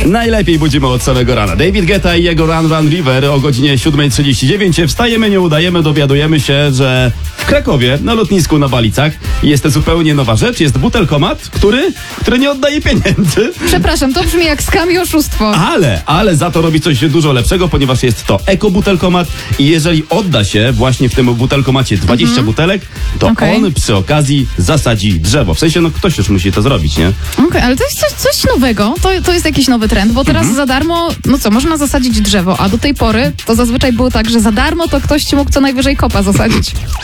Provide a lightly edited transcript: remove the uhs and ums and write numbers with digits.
Najlepiej budzimy od samego rana. David Guetta i jego Run Run River o godzinie 7:39. Wstajemy, nie udajemy, dowiadujemy się, że w Krakowie, na lotnisku na Balicach, jest zupełnie nowa rzecz. Jest butelkomat, który nie oddaje pieniędzy. Przepraszam, to brzmi jak skam i oszustwo. Ale za to robi coś dużo lepszego, ponieważ jest to ekobutelkomat i jeżeli odda się właśnie w tym butelkomacie 20 butelek, to on przy okazji zasadzi drzewo. W sensie, ktoś już musi to zrobić, nie? Okej, ale to jest coś nowego. To jest jakiś nowy trend, bo teraz za darmo, można zasadzić drzewo, a do tej pory to zazwyczaj było tak, że za darmo to ktoś ci mógł co najwyżej kopa zasadzić.